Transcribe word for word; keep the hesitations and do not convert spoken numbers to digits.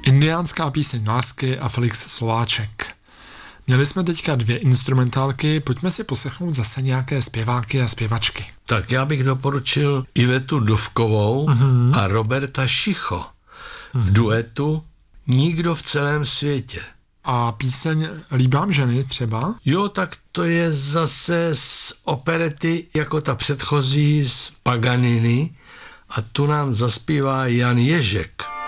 Indiánská píseň lásky a Felix Slováček. Měli jsme teďka dvě instrumentálky, pojďme si poslechnout zase nějaké zpěváky a zpěvačky. Tak já bych doporučil Ivetu Dufkovou mm-hmm. a Roberta Šicho mm-hmm. v duetu Nikdo v celém světě. A píseň Líbám ženy třeba? Jo, tak to je zase z operety jako ta předchozí z Paganiny a tu nám zaspívá Jan Ježek.